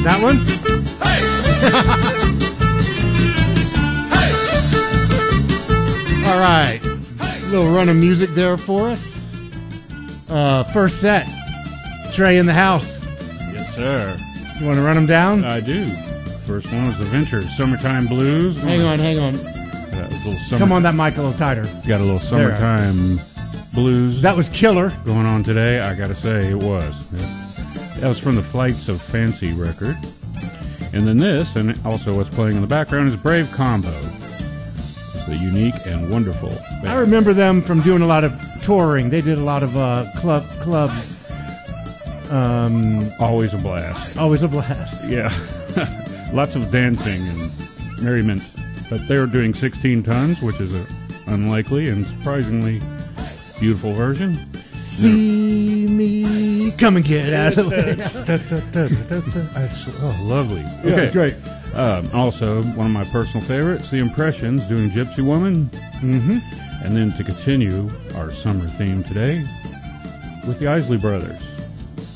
That one? Hey! Hey! All right. A little run of music there for us. First set. Trey in the house. Yes, sir. You want to run them down? I do. First one was The Ventures, Summertime Blues. Hang on. Come on that mic a little tighter. Got a little summertime blues. That was killer. Going on today, I gotta say, it was. That was from the Flights of Fancy record. And then this, and also what's playing in the background, is Brave Combo. It's the unique and wonderful band. I remember them from doing a lot of touring. They did a lot of clubs. Always a blast. Always a blast. Yeah. Lots of dancing and merriment. But they were doing 16 tons, which is an unlikely and surprisingly beautiful version. See me come and get out of the way. Oh, lovely. Yeah, Okay, great. Also, one of my personal favorites, The Impressions, doing Gypsy Woman. Mm-hmm. And then to continue our summer theme today with the Isley Brothers.